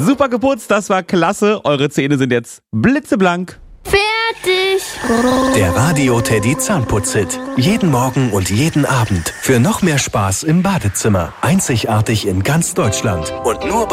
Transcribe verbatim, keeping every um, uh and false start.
Super geputzt, das war klasse. Eure Zähne sind jetzt blitzeblank. Fertig. Der Radio Teddy Zahnputz-Hit. Jeden Morgen und jeden Abend. Für noch mehr Spaß im Badezimmer. Einzigartig in ganz Deutschland. Und nur bei